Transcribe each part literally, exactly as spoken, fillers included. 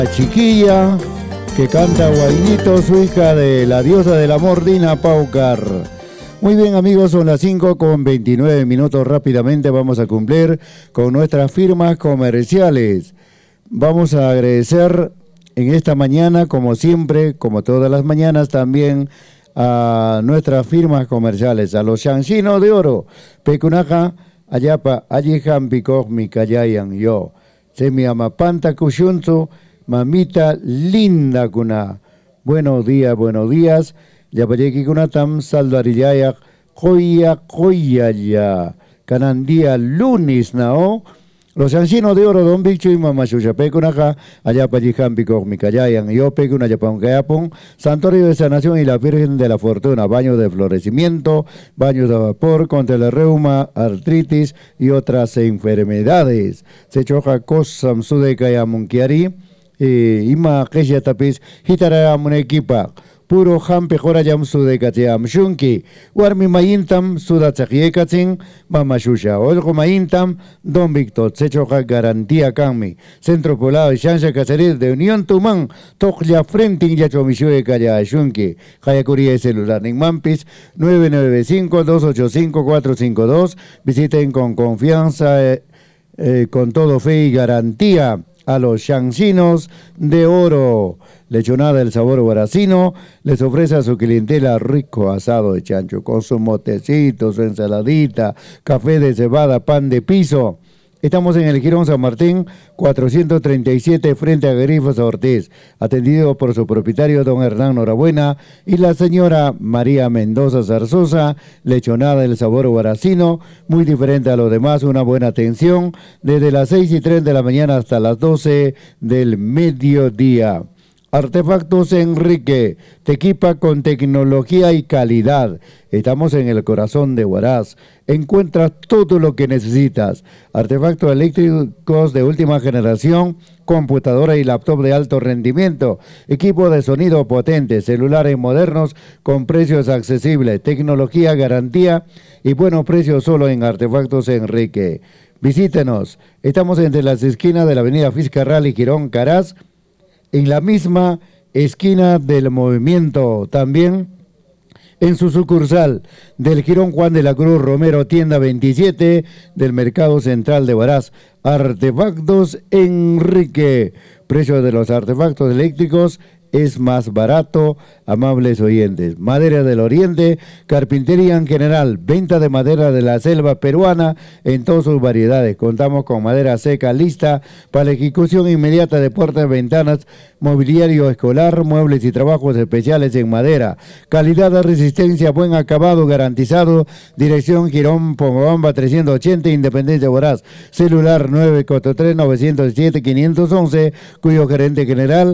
La chiquilla que canta Guainito, su hija de la diosa del amor, Dina Paucar. Muy bien, amigos, son las cinco con veintinueve minutos. Rápidamente vamos a cumplir con nuestras firmas comerciales. Vamos a agradecer en esta mañana, como siempre, como todas las mañanas, también a nuestras firmas comerciales, a los Chanchinos de Oro, Pecunaja, Ayapa, Ayihan, Picoj, Micayayan, yo, Semi Amapanta, Cushunzo, mamita linda kuna. Buenos días, buenos días. Yapayeki kunatam, saldo arillayak, joya, joya ya. Canandía lunes nao. Los ancianos de oro, don Bicho y mamá Shushape kunaja, allá payijan pico micayayan, yo peco una yapón gayapón, Santuario de Sanación y la Virgen de la Fortuna, baños de florecimiento, baños de vapor contra el reuma, artritis y otras enfermedades. Se choja cosam sude kayamunkiari. Eh, ima kesha tapis hitara munekipa puro hampe jorayam sudekatiam shunki warmi mayintam sudatsakiekatzin mama shusha olgo mayintam don Víctor sechoja garantía kanmi Centro Poblado Shansha Caceres de Unión Tumán tokya frenting yachomishue kaya shunki kayakuria celular ning mampis nueve nueve cinco, dos ocho cinco, cuatro cinco dos. Visiten con confianza eh, eh, con todo fe y garantía a los Chanchinos de Oro. Lechonada del sabor guaracino les ofrece a su clientela rico asado de chancho con su motecito, su ensaladita, café de cebada, pan de piso. Estamos en el Jirón San Martín, cuatrocientos treinta y siete, frente a Grifos Ortiz, atendido por su propietario don Hernán Norabuena y la señora María Mendoza Zarzosa. Lechonada del sabor guaracino, muy diferente a lo demás, una buena atención, desde las seis y tres de la mañana hasta las doce del mediodía. Artefactos Enrique, te equipa con tecnología y calidad. Estamos en el corazón de Huaraz. Encuentras todo lo que necesitas. Artefactos eléctricos de última generación, computadora y laptop de alto rendimiento, equipo de sonido potente, celulares modernos con precios accesibles, tecnología, garantía y buenos precios solo en Artefactos Enrique. Visítenos. Estamos entre las esquinas de la avenida Fiscarral y Girón Caraz, en la misma esquina del Movimiento, también en su sucursal del Jirón Juan de la Cruz Romero, tienda veintisiete del Mercado Central de Huaraz. Artefactos Enrique, precio de los artefactos eléctricos es más barato, amables oyentes. Madera del Oriente, carpintería en general, venta de madera de la selva peruana en todas sus variedades. Contamos con madera seca lista para la ejecución inmediata de puertas, ventanas, mobiliario escolar, muebles y trabajos especiales en madera. Calidad de resistencia, buen acabado garantizado. Dirección Girón Pomobamba trescientos ochenta, Independencia Huaraz. Celular nueve cuatro tres, nueve cero siete, cinco uno uno, cuyo gerente general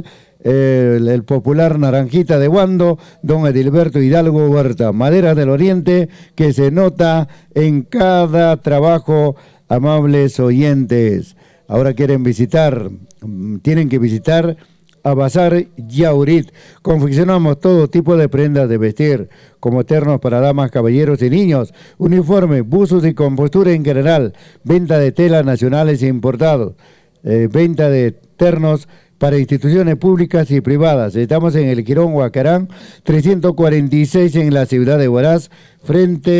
El, el popular Naranjita de Guando, don Edilberto Hidalgo Huerta. Madera del Oriente que se nota en cada trabajo, amables oyentes. Ahora quieren visitar, tienen que visitar a Bazar Yaurit. Confeccionamos todo tipo de prendas de vestir, como ternos para damas, caballeros y niños, uniformes, buzos y compostura en general, venta de telas nacionales e importados, eh, venta de ternos para instituciones públicas y privadas. Estamos en el Jirón Huacarán, trescientos cuarenta y seis en la ciudad de Huaraz, frente